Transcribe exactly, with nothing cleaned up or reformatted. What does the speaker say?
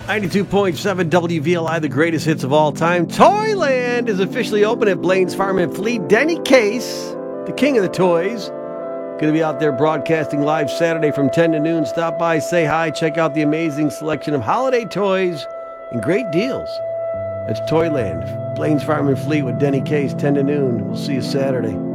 ninety-two point seven W V L I, the greatest hits of all time. Toyland is officially open at Blaine's Farm and Fleet. Denny Case, the king of the toys, going to be out there broadcasting live Saturday from ten to noon. Stop by, say hi, check out the amazing selection of holiday toys and great deals. It's Toyland, Blaine's Farm and Fleet with Denny Case, ten to noon. We'll see you Saturday.